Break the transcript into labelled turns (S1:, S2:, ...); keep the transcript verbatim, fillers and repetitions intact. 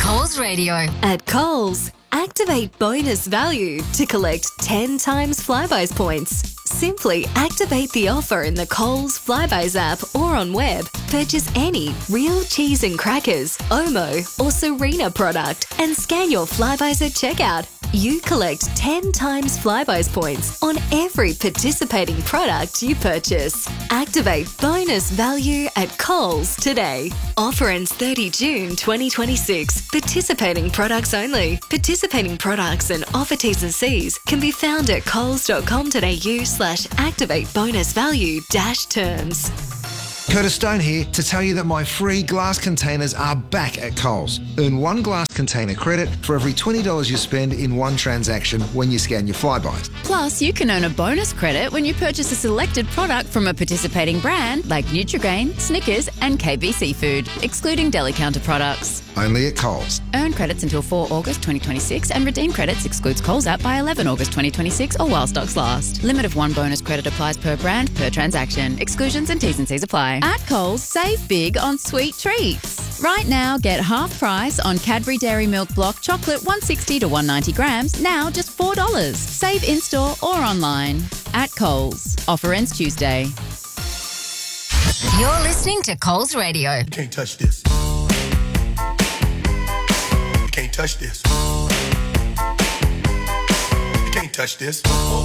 S1: Coles Radio.
S2: At Coles, activate bonus value to collect ten times Flybuys points. Simply activate the offer in the Coles Flybuys app or on web. Purchase any real cheese and crackers, Omo or Serena product and scan your Flybuys at checkout. You collect ten times Flybuys points on every participating product you purchase. Activate bonus value at Coles today. Offer ends thirty June twenty twenty-six. Participating products only. Participating products and offer T's and C's can be found at coles.com.au slash activate bonus value dash terms.
S3: Curtis Stone here to tell you that my free glass containers are back at Coles. Earn one glass container credit for every twenty dollars you spend in one transaction when you scan your Flybuys.
S4: Plus, you can earn a bonus credit when you purchase a selected product from a participating brand like Nutrigrain, Snickers and K B Seafood, excluding deli counter products.
S3: Only at Coles.
S4: Earn credits until four August twenty twenty-six and redeem credits excludes Coles app by eleven August twenty twenty-six or while stocks last. Limit of one bonus credit applies per brand, per transaction. Exclusions and T's and C's apply. At Coles, save big on sweet treats. Right now, get half price on Cadbury Dairy Milk Block Chocolate one sixty to one ninety grams, now just four dollars. Save in-store or online. At Coles. Offer ends Tuesday.
S1: You're listening to Coles Radio.
S5: You can't touch this. You can't touch this. You can't touch this.